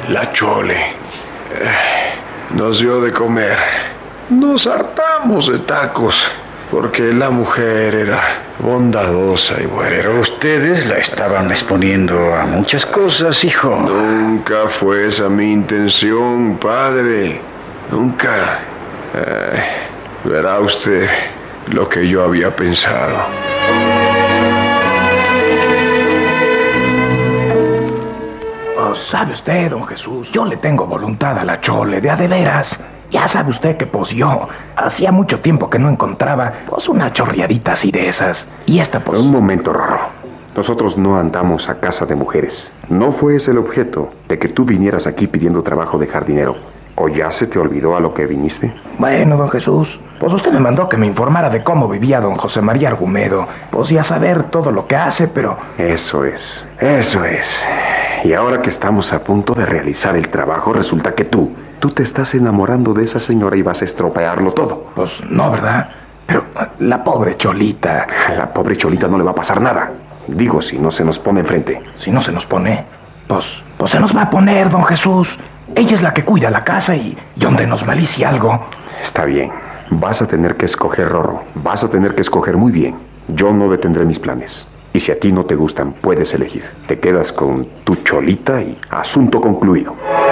La Chole nos dio de comer. Nos hartamos de tacos, porque la mujer era bondadosa y buena. Pero ustedes la estaban exponiendo a muchas cosas, hijo. Nunca fue esa mi intención, padre. Nunca. Verá usted lo que yo había pensado. ¿Sabe usted, don Jesús? Yo le tengo voluntad a la Chole, de a de veras. Ya sabe usted que pues yo hacía mucho tiempo que no encontraba pues una chorreadita así de esas. Y esta pues... Un momento, Rorro. Nosotros no andamos a casa de mujeres. No fue ese el objeto de que tú vinieras aquí pidiendo trabajo de jardinero. ¿O ya se te olvidó a lo que viniste? Bueno, don Jesús, pues usted me mandó que me informara de cómo vivía don José María Argumedo. Pues ya saber todo lo que hace, pero... Eso es. Y ahora que estamos a punto de realizar el trabajo, resulta que tú te estás enamorando de esa señora y vas a estropearlo todo. Pues no, ¿verdad? Pero la pobre Cholita... A la pobre Cholita no le va a pasar nada. Digo, si no se nos pone enfrente. Si no se nos pone, pues se nos va a poner, don Jesús. Ella es la que cuida la casa y donde nos malicia algo. Está bien. Vas a tener que escoger, Rorro. Vas a tener que escoger muy bien. Yo no detendré mis planes. Y si a ti no te gustan, puedes elegir. Te quedas con tu Cholita y asunto concluido.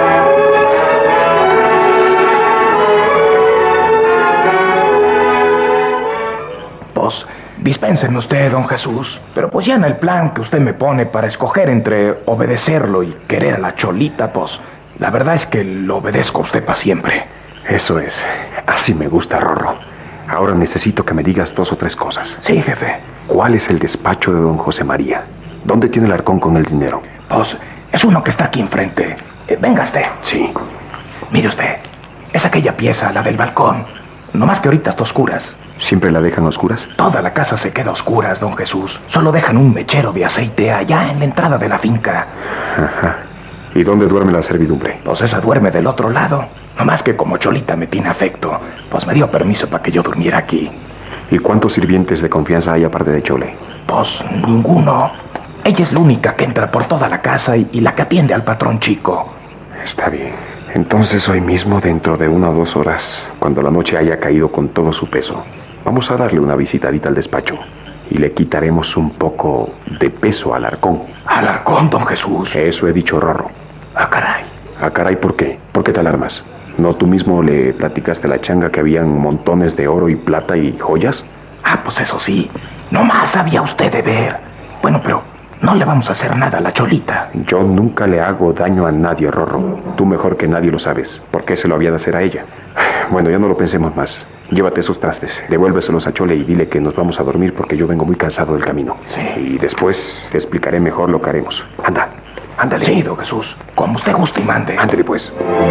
Pues, dispénseme usted, don Jesús. Pero pues ya en el plan que usted me pone para escoger entre obedecerlo y querer a la Cholita, pues, la verdad es que lo obedezco a usted para siempre. Eso es. Así me gusta, Rorro. Ahora necesito que me digas 2 o 3 cosas. Sí, jefe. ¿Cuál es el despacho de don José María? ¿Dónde tiene el arcón con el dinero? Pues, es uno que está aquí enfrente. Venga usted. Sí. Mire usted, es aquella pieza, la del balcón. Nomás que ahorita está a oscuras. ¿Siempre la dejan a oscuras? Toda la casa se queda a oscuras, don Jesús. Solo dejan un mechero de aceite allá en la entrada de la finca. Ajá. ¿Y dónde duerme la servidumbre? Pues esa duerme del otro lado. Nomás que como Cholita me tiene afecto, pues me dio permiso para que yo durmiera aquí. ¿Y cuántos sirvientes de confianza hay aparte de Chole? Pues ninguno. Ella es la única que entra por toda la casa y la que atiende al patrón chico. Está bien. Entonces hoy mismo, dentro de 1 o 2 horas, cuando la noche haya caído con todo su peso, vamos a darle una visitadita al despacho y le quitaremos un poco de peso al arcón. ¿Al arcón, don Jesús? Eso he dicho, Rorro. Ah, caray. Ah, caray, ¿por qué? ¿Por qué te alarmas? ¿No tú mismo le platicaste a la changa que habían montones de oro y plata y joyas? Ah, pues eso sí. Nomás sabía usted de ver. Bueno, pero no le vamos a hacer nada a la Cholita. Yo nunca le hago daño a nadie, Rorro. Tú mejor que nadie lo sabes. ¿Por qué se lo había de hacer a ella? Bueno, ya no lo pensemos más. Llévate esos trastes, devuélveselos a Chole y dile que nos vamos a dormir porque yo vengo muy cansado del camino. Sí. Y después te explicaré mejor lo que haremos. Anda. Ándale, sí, don Jesús. Como usted guste y mande. Ándale, pues.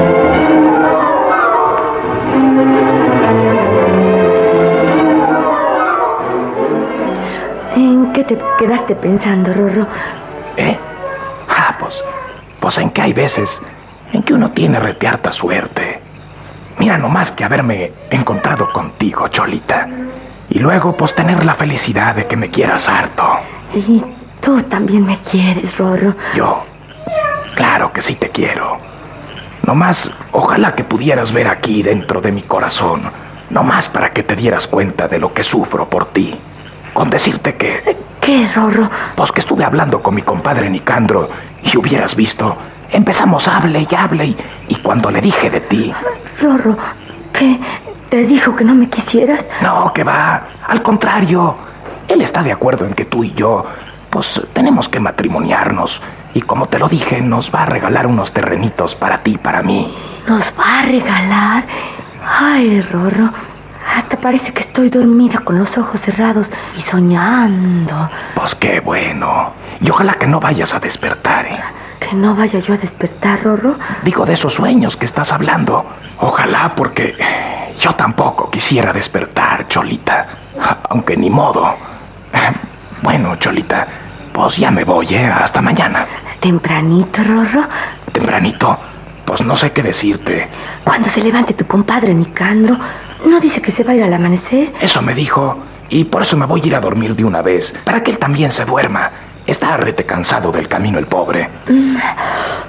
¿En qué te quedaste pensando, Rorro? Ah, pues en que hay veces en que uno tiene harta suerte. Mira nomás que haberme encontrado contigo, Cholita. Y luego, pues, tener la felicidad de que me quieras harto. Y tú también me quieres, Rorro. Yo, claro que sí te quiero. Nomás, ojalá que pudieras ver aquí dentro de mi corazón, nomás para que te dieras cuenta de lo que sufro por ti. Con decirte que... ¿Qué, Rorro? Pues que estuve hablando con mi compadre Nicandro y hubieras visto... Empezamos hable y cuando le dije de ti... Rorro, ¿qué? ¿Te dijo que no me quisieras? No, que va. Al contrario. Él está de acuerdo en que tú y yo, pues, tenemos que matrimoniarnos. Y como te lo dije, nos va a regalar unos terrenitos para ti y para mí. ¿Nos va a regalar? Ay, Rorro, hasta parece que estoy dormida con los ojos cerrados y soñando. Pues qué bueno. Y ojalá que no vayas a despertar, ¿eh? ¿Que no vaya yo a despertar, Rorro? Digo, de esos sueños que estás hablando. Ojalá, porque yo tampoco quisiera despertar, Cholita. Aunque ni modo. Bueno, Cholita, pues ya me voy, ¿eh? Hasta mañana. ¿Tempranito, Rorro? ¿Tempranito? Pues no sé qué decirte. Cuando se levante tu compadre Nicandro, ¿no dice que se va a ir al amanecer? Eso me dijo, y por eso me voy a ir a dormir de una vez, para que él también se duerma. Está rete cansado del camino el pobre. Hasta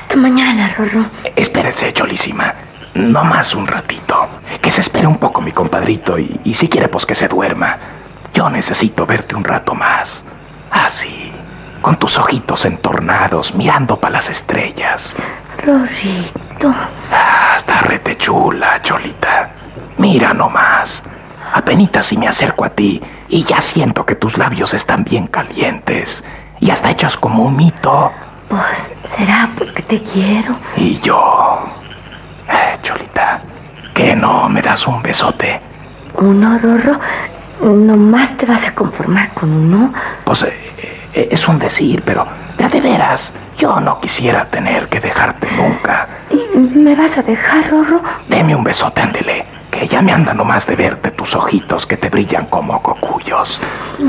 Hasta mañana, Rorro. Espérese, Cholísima. No más un ratito. Que se espere un poco mi compadrito y si quiere, pues que se duerma. Yo necesito verte un rato más. Así, con tus ojitos entornados, mirando para las estrellas. Rorrito. Está rete chula, Cholita. Mira nomás. Apenitas si me acerco a ti y ya siento que tus labios están bien calientes y hasta hechos como un mito. Pues será porque te quiero. Y yo... Cholita, ¿que no me das un besote? ¿Uno, Rorro? ¿Nomás te vas a conformar con uno? Pues es un decir, pero de veras, yo no quisiera tener que dejarte nunca. ¿Y me vas a dejar, Rorro? Deme un besote, ándele, que ya me anda nomás de verte tus ojitos que te brillan como cocuyos.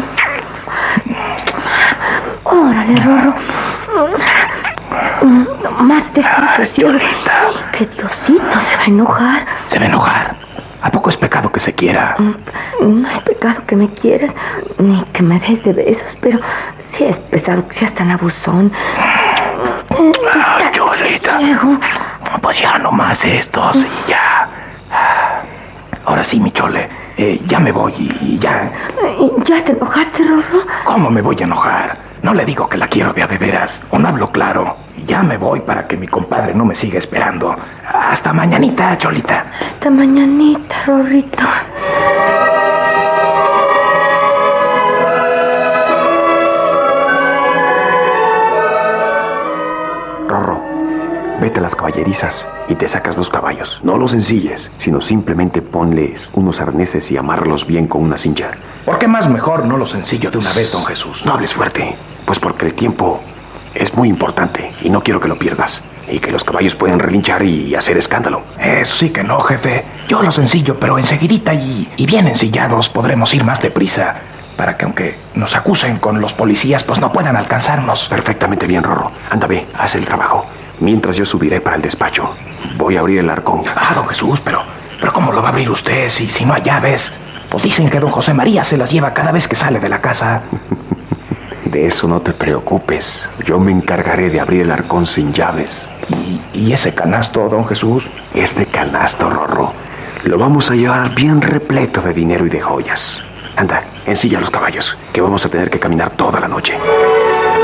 Órale, Rorro. Nomás despacio, Cholita. que Diosito se va a enojar. ¿Se va a enojar? ¿A poco es pecado que se quiera? No es pecado que me quieras, ni que me des de besos, pero sí es pesado que seas tan abusón. Cholita. Pues ya nomás estos y ya. Ahora sí, mi Chole, ya me voy y ya... ¿Ya te enojaste, Rorro? ¿Cómo me voy a enojar? No le digo que la quiero de a veras, o no hablo claro. Ya me voy para que mi compadre no me siga esperando. Hasta mañanita, Cholita. Hasta mañanita, Rorrito. Rorro, vete a las caballerizas y te sacas 2 caballos. No los ensilles, sino simplemente ponles unos arneses y amárralos bien con una cincha. ¿Por qué más mejor no lo sencillo de una vez, don Jesús? No hables fuerte, pues porque el tiempo es muy importante y no quiero que lo pierdas. Y que los caballos pueden relinchar y hacer escándalo. Eso sí que no, jefe. Yo lo sencillo, pero enseguidita y bien ensillados podremos ir más deprisa. Para que aunque nos acusen con los policías, pues no puedan alcanzarnos. Perfectamente bien, Rorro. Anda, ve, haz el trabajo. Mientras yo subiré para el despacho. Voy a abrir el arcón. Don Jesús, pero ¿cómo lo va a abrir usted si no hay llaves? Pues dicen que don José María se las lleva cada vez que sale de la casa. De eso no te preocupes. Yo me encargaré de abrir el arcón sin llaves. ¿Y ese canasto, don Jesús? Este canasto, Rorro, lo vamos a llevar bien repleto de dinero y de joyas. Anda, ensilla los caballos, que vamos a tener que caminar toda la noche.